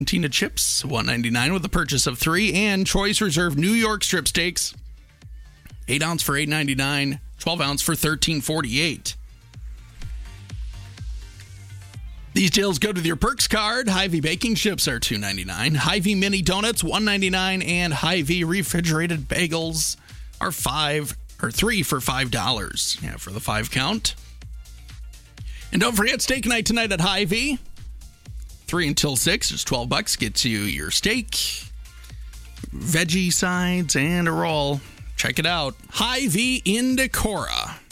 Tina chips, $1.99 with the purchase of 3. And Choice Reserve New York strip steaks, 8 ounce for $8.99, 12 ounce for $13.48. These deals go to your Perks card. Hy-Vee baking chips are $2.99. Hy-Vee mini donuts, $1.99. And Hy-Vee refrigerated bagels are 3 for $5. Yeah, for the 5 count. And don't forget steak night tonight at Hy-Vee. 3 until 6, just $12. Gets you your steak, veggie sides, and a roll. Check it out. Hy-Vee in Decorah.